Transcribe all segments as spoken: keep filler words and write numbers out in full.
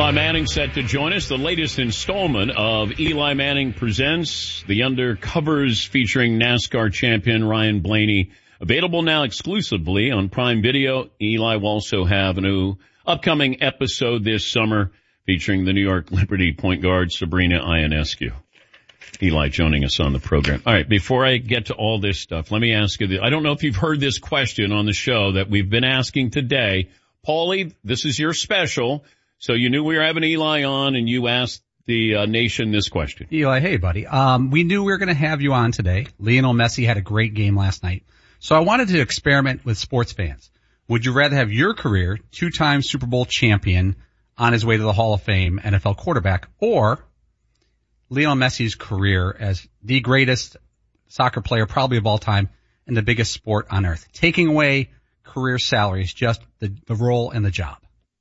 Eli Manning set to join us. The latest installment of Eli Manning Presents, the Undercovers featuring NASCAR champion Ryan Blaney. Available now exclusively on Prime Video. Eli will also have a new upcoming episode this summer featuring the New York Liberty point guard Sabrina Ionescu. Eli joining us on the program. All right, before I get to all this stuff, let me ask you, the, I don't know if you've heard this question on the show that we've been asking today. Paulie, this is your special. So you knew we were having Eli on, and you asked the uh, nation this question. Eli, hey, buddy. Um, we knew we were going to have you on today. Lionel Messi had a great game last night. So I wanted to experiment with sports fans. Would you rather have your career, two-time Super Bowl champion, on his way to the Hall of Fame, N F L quarterback, or Lionel Messi's career as the greatest soccer player probably of all time in the biggest sport on earth, taking away career salaries, just the, the role and the job?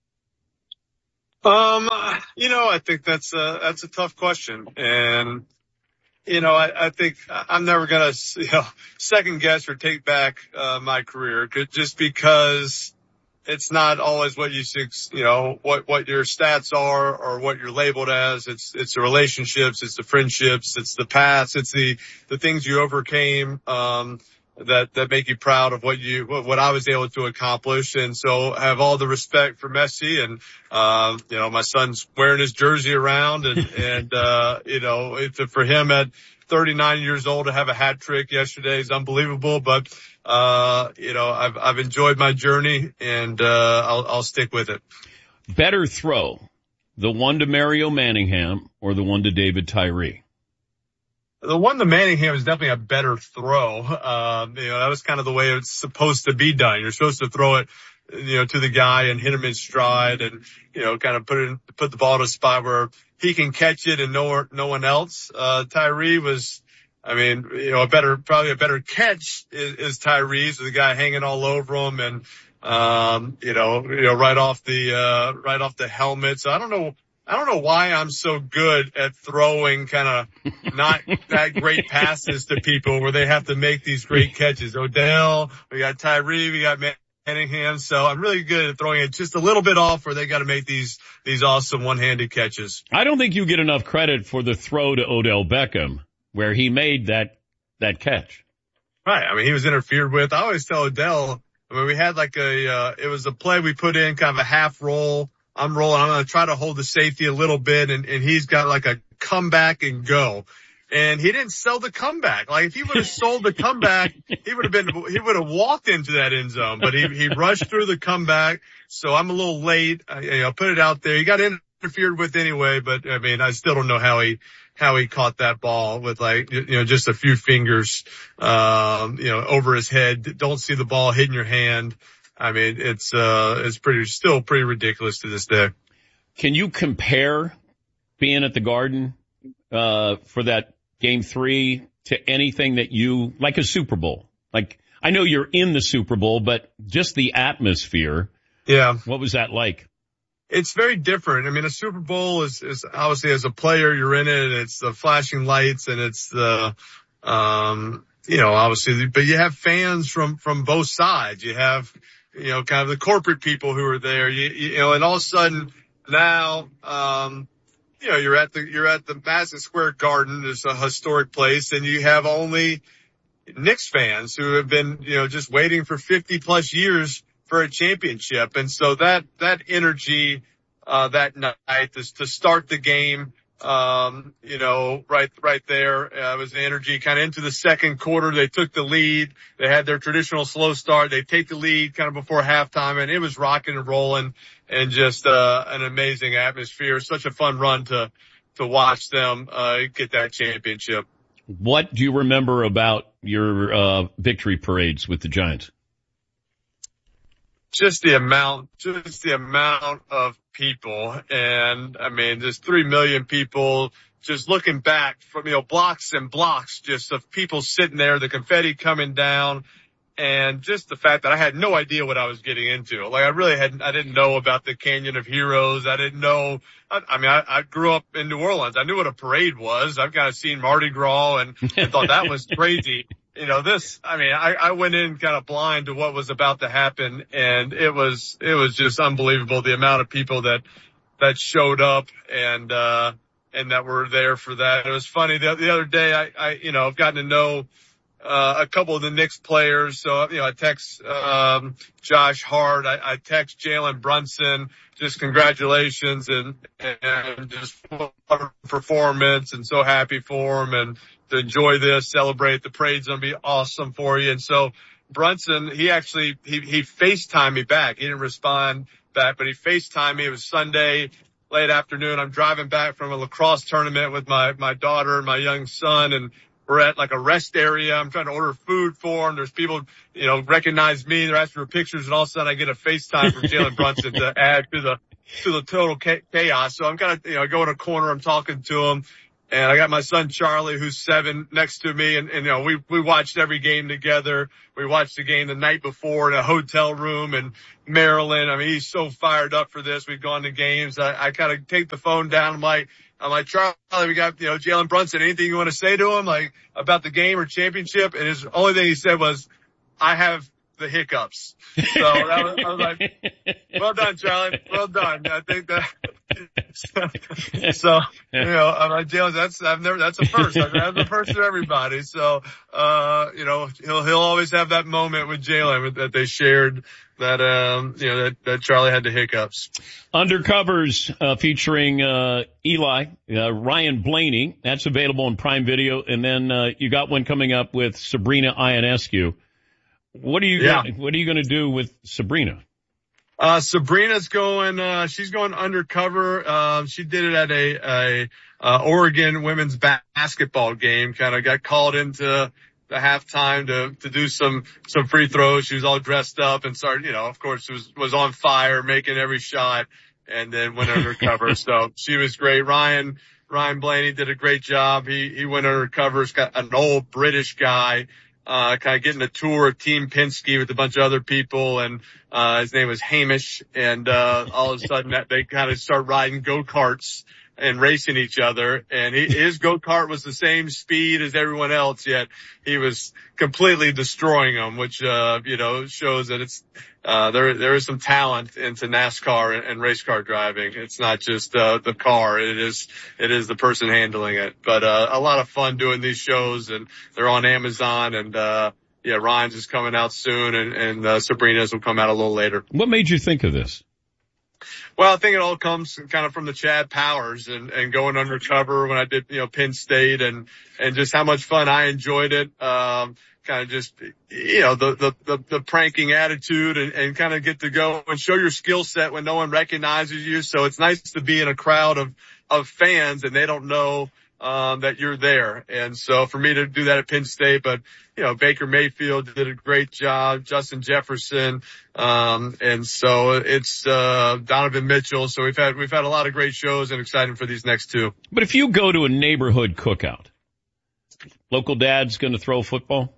Um, you know, I think that's a, that's a tough question. And, you know, I, I think I'm never going to, you know, second guess or take back, uh, my career just because it's not always what you, you know, what, what your stats are or what you're labeled as. It's, it's the relationships, it's the friendships, it's the past, it's the, the things you overcame, um, that, that make you proud of what you, what, what I was able to accomplish. And so I have all the respect for Messi and, um, you know, my son's wearing his jersey around and, and, uh, you know, it's for him at thirty-nine years old to have a hat trick yesterday is unbelievable. But, uh, you know, I've, I've enjoyed my journey and, uh, I'll, I'll stick with it. Better throw, the one to Mario Manningham or the one to David Tyree? The one to Manningham is definitely a better throw. Uh, you know, that was kind of the way it's supposed to be done. You're supposed to throw it, you know, to the guy and hit him in stride and, you know, kind of put it, put the ball to a spot where he can catch it and no, no one else. Uh, Tyree was, I mean, you know, a better, probably a better catch is, is Tyree's with the guy hanging all over him and, um, you know, you know, right off the, uh, right off the helmet. So I don't know. I don't know why I'm so good at throwing kind of not that great passes to people where they have to make these great catches. Odell, we got Tyree, we got Manningham. So I'm really good at throwing it just a little bit off where they got to make these, these awesome one-handed catches. I don't think you get enough credit for the throw to Odell Beckham where he made that, that catch. Right. I mean, he was interfered with. I always tell Odell, I mean, we had like a, uh, it was a play we put in kind of a half roll. I'm rolling. I'm going to try to hold the safety a little bit. And, and he's got like a comeback and go. And he didn't sell the comeback. Like if he would have sold the comeback, he would have been, he would have walked into that end zone, but he, he rushed through the comeback. So I'm a little late. I, you know, put it out there. He got interfered with anyway, but I mean, I still don't know how he, how he caught that ball with like, you know, just a few fingers, um, you know, over his head. Don't see the ball hitting your hand. I mean, it's, uh, it's pretty, still pretty ridiculous to this day. Can you compare being at the Garden, uh, for that game three to anything that you, like a Super Bowl? Like, I know you're in the Super Bowl, but just the atmosphere. Yeah. What was that like? It's very different. I mean, a Super Bowl is, is obviously as a player, you're in it and it's the flashing lights and it's the, um, you know, obviously, but you have fans from, from both sides. You have, you know, kind of the corporate people who are there, you, you know, and all of a sudden now, um, you know, you're at the, you're at the Madison Square Garden. It's a historic place and you have only Knicks fans who have been, you know, just waiting for fifty plus years for a championship. And so that, that energy, uh, that night is to start the game. Um, you know, right, right there, uh, was the energy kind of into the second quarter. They took the lead. They had their traditional slow start. They take the lead kind of before halftime and it was rocking and rolling and just, uh, an amazing atmosphere. Such a fun run to, to watch them, uh, get that championship. What do you remember about your, uh, victory parades with the Giants? Just the amount, just the amount of people. And I mean, there's three million people just looking back from, you know, blocks and blocks just of people sitting there, the confetti coming down. And just the fact that I had no idea what I was getting into. Like I really hadn't, I didn't know about the Canyon of Heroes. I didn't know, I, I mean, I, I grew up in New Orleans. I knew what a parade was. I've kind of seen Mardi Gras and, and thought that was crazy. You know, this, I mean, I, I went in kind of blind to what was about to happen and it was, it was just unbelievable. The amount of people that, that showed up and, uh, and that were there for that. It was funny. The, the other day, I, I, you know, I've gotten to know, uh, a couple of the Knicks players. So, you know, I text, um, Josh Hart. I, I text Jalen Brunson, just congratulations and, and just what a performance and so happy for him and to enjoy this, celebrate. The parade's going to be awesome for you. And so Brunson, he actually, he, he FaceTimed me back. He didn't respond back, but he FaceTimed me. It was Sunday, late afternoon. I'm driving back from a lacrosse tournament with my, my daughter and my young son, and we're at like a rest area. I'm trying to order food for them. There's people, you know, recognize me. They're asking for pictures, and all of a sudden I get a FaceTime from Jalen Brunson to add to the, to the total chaos. So I'm kind of, you know, I go in a corner, I'm talking to him. And I got my son Charlie, who's seven, next to me, and, and you know, we, we watched every game together. We watched the game the night before in a hotel room in Maryland. I mean, he's so fired up for this. We've gone to games. I, I kind of take the phone down. I'm like, I'm like, Charlie, we got, you know, Jalen Brunson. Anything you want to say to him, like, about the game or championship? And his only thing he said was, I have the hiccups. So that was, I was like, well done, Charlie. Well done. I think that, so, you know, I'm like, Jalen, that's, I've never, that's a first. I've had the first for everybody. So, uh, you know, he'll, he'll always have that moment with Jalen that they shared that, um, you know, that, that Charlie had the hiccups. Undercovers, uh, featuring, uh, Eli, uh, Ryan Blaney. That's available on Prime Video. And then, uh, you got one coming up with Sabrina Ionescu. What are you, yeah. gonna, what are you going to do with Sabrina? Uh, Sabrina's going, uh, she's going undercover. Um, she did it at a, a, uh, Oregon women's basketball game, kind of got called into the halftime to, to do some, some free throws. She was all dressed up and started, you know, of course was, was on fire, making every shot, and then went undercover. So she was great. Ryan, Ryan Blaney did a great job. He, he went undercover. He's got an old British guy. Uh, kind of getting a tour of Team Penske with a bunch of other people, and, uh, his name was Hamish, and, uh, all of a sudden that they kind of start riding go-karts and racing each other, and he, his go-kart was the same speed as everyone else, yet he was completely destroying them, which, uh, you know, shows that it's, uh, there, there is some talent into NASCAR and, and race car driving. It's not just, uh, the car. It is, it is the person handling it. But, uh, a lot of fun doing these shows, and they're on Amazon, and, uh, yeah, Ryan's is coming out soon, and, and, uh, Sabrina's will come out a little later. What made you think of this? Well, I think it all comes kind of from the Chad Powers and, and going undercover when I did, you know, Penn State, and, and just how much fun I enjoyed it. Um, kind of just, you know, the, the, the, the pranking attitude, and, and kind of get to go and show your skill set when no one recognizes you. So it's nice to be in a crowd of, of fans, and they don't know, um, that you're there. And so for me to do that at Penn State, but, you know, Baker Mayfield did a great job, Justin Jefferson, um, and so it's, uh, Donovan Mitchell. So we've had, we've had a lot of great shows, and excited for these next two. But if you go to a neighborhood cookout, local dad's going to throw a football?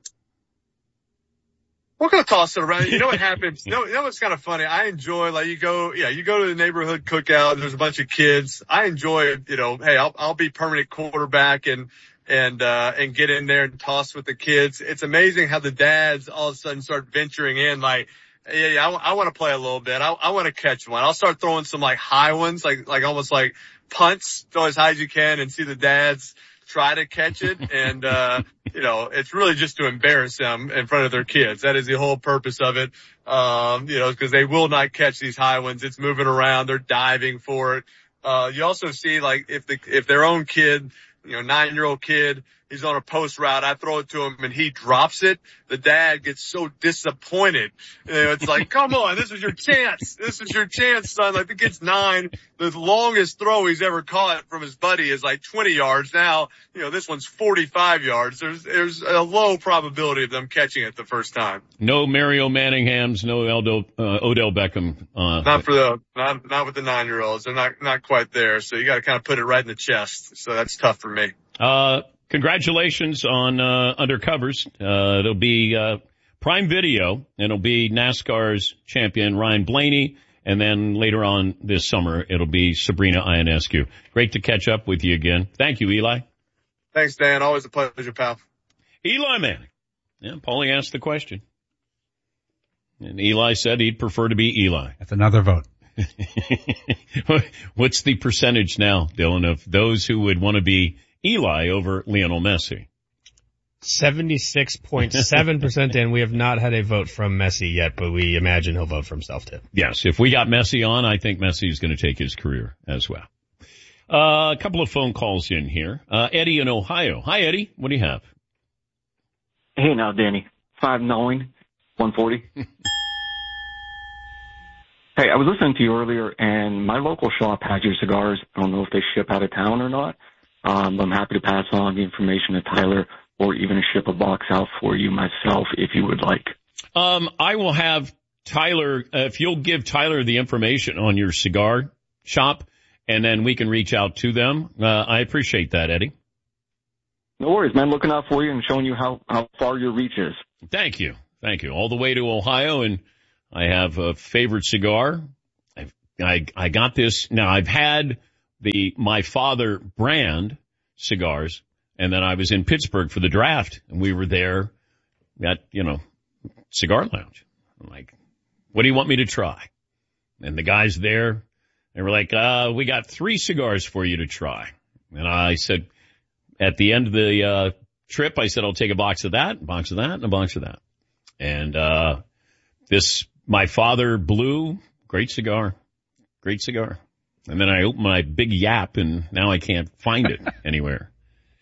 We're going to toss it around. You know what happens? You know, you know what's kind of funny? I enjoy, like, you go, yeah, you go to the neighborhood cookout, there's a bunch of kids. I enjoy, you know, hey, I'll, I'll be permanent quarterback and, and, uh, and get in there and toss with the kids. It's amazing how the dads all of a sudden start venturing in, like, yeah, yeah, I, I want to play a little bit. I, I want to catch one. I'll start throwing some, like, high ones, like, like almost like punts, throw as high as you can, and see the dads try to catch it. And, uh, you know, it's really just to embarrass them in front of their kids. That is the whole purpose of it. Um, you know, because they will not catch these high ones. It's moving around. They're diving for it. Uh, you also see, like, if the, if their own kid, you know, nine year old kid, he's on a post route, I throw it to him and he drops it, the dad gets so disappointed. You know, it's like, come on, this is your chance. This is your chance, son. Like, the kid's nine. The longest throw he's ever caught from his buddy is like twenty yards. Now, you know, this one's forty-five yards. There's, there's a low probability of them catching it the first time. No Mario Manninghams, no Eldo, uh, Odell Beckham. Uh, not for the, not, not with the nine year olds. They're not, not quite there. So you got to kind of put it right in the chest. So that's tough for me. Uh, Congratulations on uh Undercovers. Uh it'll be uh Prime Video, and it'll be NASCAR's champion Ryan Blaney, and then later on this summer it'll be Sabrina Ionescu. Great to catch up with you again. Thank you, Eli. Thanks, Dan. Always a pleasure, pal. Eli Manning. Yeah, Paulie asked the question. And Eli said he'd prefer to be Eli. That's another vote. What's the percentage now, Dylan, of those who would want to be Eli over Lionel Messi? seventy-six point seven percent, and we have not had a vote from Messi yet, but we imagine he'll vote for himself too. Yes, if we got Messi on, I think Messi is going to take his career as well. Uh, a couple of phone calls in here. Uh, Eddie in Ohio. Hi, Eddie. What do you have? Hey now, Danny. five nine, one forty. Hey, I was listening to you earlier, and my local shop has your cigars. I don't know if they ship out of town or not. Um, I'm happy to pass on the information to Tyler, or even ship a box out for you myself if you would like. Um, I will have Tyler, uh, if you'll give Tyler the information on your cigar shop, and then we can reach out to them. Uh, I appreciate that, Eddie. No worries, man. Looking out for you and showing you how, how far your reach is. Thank you. Thank you. All the way to Ohio, and I have a favorite cigar. I've, I, I got this. Now, I've had the My Father brand cigars, and then I was in Pittsburgh for the draft, and we were there at, you know, Cigar Lounge. I'm like, what do you want me to try? And the guys there, they were like, uh, we got three cigars for you to try. And I said, at the end of the uh trip, I said, I'll take a box of that, a box of that, and a box of that. And uh this My Father Blue, great cigar, great cigar. And then I opened my big Yap, and now I can't find it anywhere.